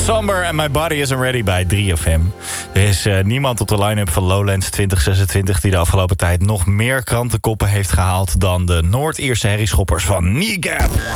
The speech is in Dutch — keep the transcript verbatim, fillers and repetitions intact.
Somber and My Body Isn't Ready bij drie F M. Er is uh, niemand op de line-up van Lowlands twintig zesentwintig... die de afgelopen tijd nog meer krantenkoppen heeft gehaald... dan de Noord-Ierse herrieschoppers van Knee Gap.